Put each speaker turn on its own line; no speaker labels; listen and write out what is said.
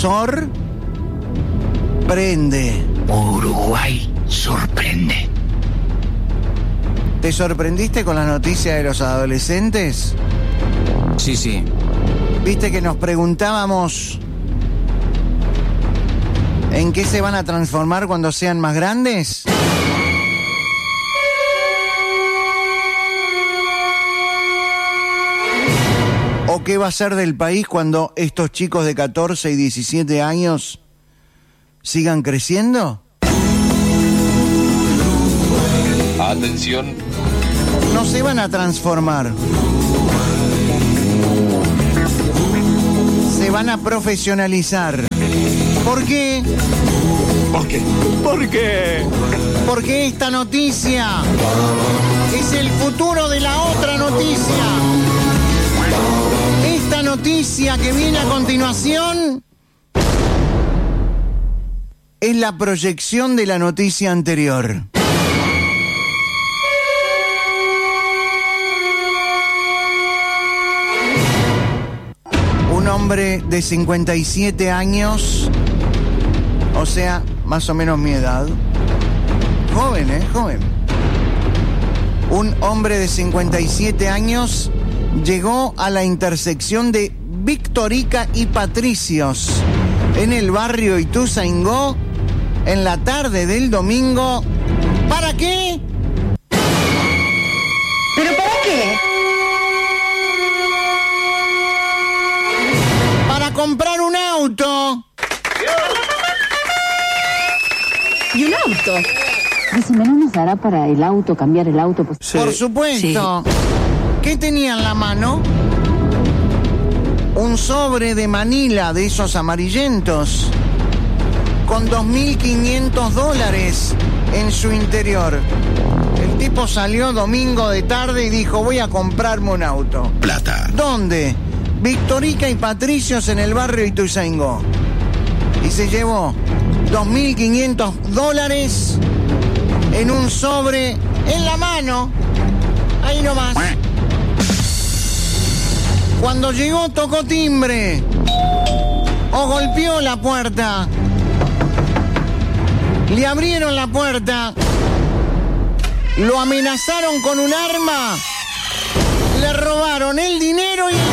sorprende.
Uruguay sorprende.
¿Te sorprendiste con las noticias de los adolescentes?
Sí.
¿Viste que nos preguntábamos en qué se van a transformar cuando sean más grandes? ¿O qué va a ser del país cuando estos chicos de 14 y 17 años sigan creciendo?
Atención.
No se van a transformar. Se van a profesionalizar. ¿Por qué?
¿Por qué?
¿Por qué?
Porque esta noticia es el futuro de la otra noticia. Esta noticia que viene a continuación es la proyección de la noticia anterior. Un hombre de 57 años, o sea, más o menos mi edad. Joven, joven. Un hombre de 57 años llegó a la intersección de Victorica y Patricios, en el barrio Ituzaingó, en la tarde del domingo. ¿Para qué?
¿Pero para qué?
Para comprar un auto.
¿Y un auto? Decime, ¿no nos dará para el auto, cambiar el auto? Pues...
Sí. Por supuesto. Sí. ¿Qué tenía en la mano? Un sobre de Manila, de esos amarillentos, con $2.500 en su interior. El tipo salió domingo de tarde y dijo, voy a comprarme un auto.
Plata.
¿Dónde? Victorica y Patricios, en el barrio Ituzaingó. Y se llevó $2.500 en un sobre en la mano. Ahí nomás. Cuando llegó, tocó timbre o golpeó la puerta. Le abrieron la puerta, lo amenazaron con un arma, le robaron el dinero y el